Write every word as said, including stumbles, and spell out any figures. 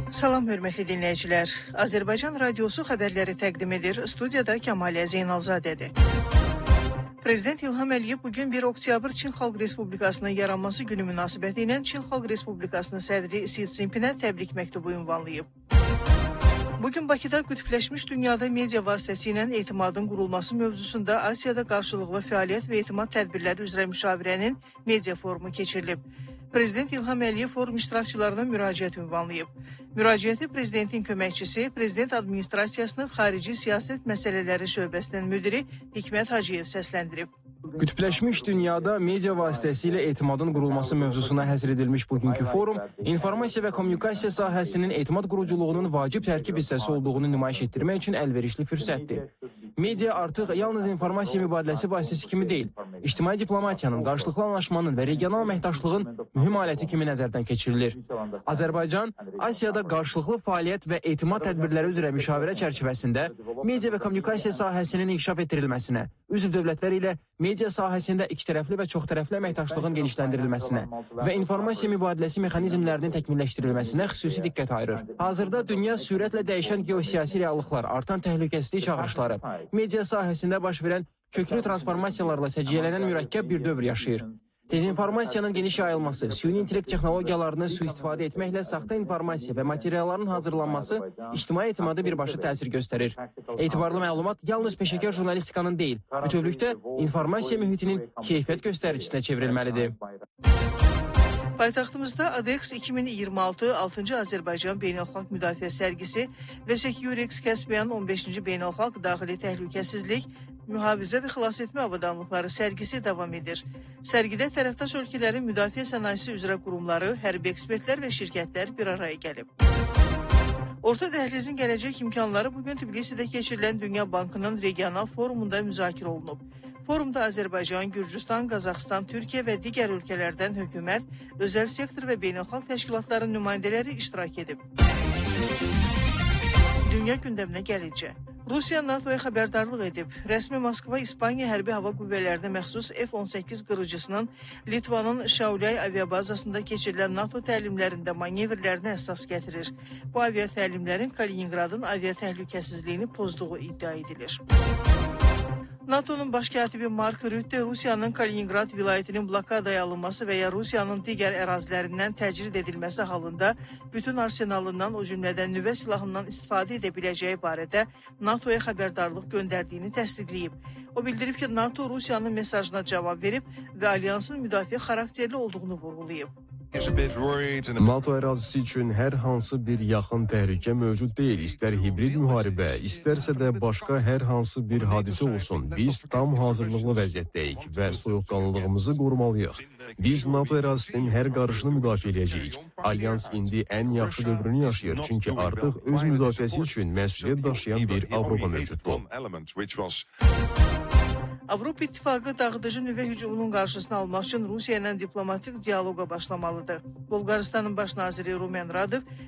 Salam, hörmətli dinləyicilər. Azərbaycan Radiosu xəbərləri təqdim edir. Studiyada Kəmalə Zeynalzadədir. Prezident İlham Əliyev bugün bir oktyabr Çin Xalq Respublikasının yaranması günü münasibəti ilə Çin Xalq Respublikasının sədri Si Cinpinə təbrik məktubu ünvanlayıb. Bugün Bakıda qütbləşmiş dünyada media vasitəsilə etimadın qurulması mövzusunda Asiyada qarşılıqlı fəaliyyət və etimad tədbirləri üzrə müşavirənin media forumu keçirilib. Prezident İlham Əliyev forum iştirakçılarına müraciət ünvanlayıb. Müraciəti prezidentin köməkçisi, prezident administrasiyasının xarici siyasət məsələləri şöbəsinin müdiri Hikmət Hacıyev səsləndirib. Qütbləşmiş dünyada media vasitəsilə etimadın qurulması mövzusuna həsr edilmiş bugünkü forum, informasiya və kommunikasiya sahəsinin etimad quruculuğunun vacib tərkib hissəsi olduğunu nümayiş etdirmək üçün əlverişli fürsətdir. Media artıq yalnız informasiya mübadiləsi vasitəsi kimi deyil, ictimai diplomatiyanın, qarşılıqlı anlaşmanın və regional əməkdaşlığın mühüm aləti kimi nəzərdən keçirilir. Azərbaycan, Asiyada qarşılıqlı fəaliyyət və etimad tədbirləri üzrə müşavirə çərçivəsində media və kommunikasiya sahəsinin inkişaf etdirilməsinə, üzv dövlətlər ilə media sahəsində ikitərəfli və çoxtərəfli əməkdaşlığın genişləndirilməsinə və informasiya mübadiləsi mexanizmlərinin təkmilləşdirilməsinə xüsusi diqqət ayırır. Hazırda dünya sürətlə dəyişən geosiyasi reallıqlar, artan təhlükəsizlik çağırışları, media sahəsində baş verən köklü transformasiyalarla səciyyələnən mürəkkəb bir dövr yaşayır. Dezinformasiyanın geniş yayılması, süni intellekt texnologiyalarını sui-istifadə etməklə saxta informasiya və materialların hazırlanması ictimai etimadı birbaşa təsir göstərir. Etibarlı məlumat yalnız peşəkar jurnalistikanın deyil, bütövlükdə informasiya mühitinin keyfiyyət göstəricisine çevrilməlidir. Paytaxtımızda ADEX iki min iyirmi altı altıncı Azərbaycan Beynəlxalq Müdafiə Sərgisi və Securix Caspian on beşinci Beynəlxalq Daxili Təhlükəsizlik, Mühafizə və Xilasetmə Avadanlıqları sərgisi davam edir. Sərgidə tərəfdaş ölkələrin müdafiə sənayesi üzrə qurumları, hərbi ekspertlər və şirkətlər bir araya gəlib. Orta dəhlizin gələcək imkanları bugün Tbilisidə keçirilən Dünya Bankının regional forumunda müzakirə olunub. Forumda Azərbaycan, Gürcüstan, Qazaxıstan, Türkiyə və digər ölkələrdən hökumət, özəl sektor və beynəlxalq təşkilatların nümayəndələri iştirak edib. Dünya gündəminə gəlincə. Rusiya NATOya xəbərdarlıq edib. Rəsmi Moskva İspaniya hərbi hava qüvvələrinə məxsus F on səkkiz qırıcısının Litvanın Şauliay aviabazasında keçirilən NATO təlimlərində manevrlərinə əsas gətirir. Bu avia təlimlərin Kaliningradın avia təhlükəsizliyini pozduğu iddia edilir. NATO'nun baş katibi Mark Rutte Rusiyanın Kaliningrad vilayətinin blokadaya alınması və ya Rusiyanın digər ərazilərindən təcrid edilməsi halında bütün arsenalından, o cümlədən nüvə silahından istifadə edə biləcəyi barədə NATOya xəbərdarlıq göndərdiyini təsdiqləyib. O bildirib ki, NATO Rusiyanın mesajına cavab verib və alyansın müdafiə xarakterli olduğunu vurğulayıb. NATO ərazisi üçün hər hansı bir yaxın təhlükə mövcud deyil. İstər hibrid müharibə, istərsə də başqa hər hansı bir hadisə olsun. Biz tam hazırlıqlı vəziyyətdəyik və soyuqqanlılığımızı qorumalıyıq. Biz NATO ərazisinin hər qarışını müdafiə edəcəyik. Alyans indi ən yaxşı dövrünü yaşayır, çünki artıq öz müdafiəsi üçün məsuliyyət daşıyan bir Avropa mövcuddur. Avropa İttifaqı dağıdıcı nüvə hücumunun qarşısını almaq üçün Rusiya ilə diplomatik dialoqa başlamalıdır. Bolqarıstanın baş naziri Rumen Radov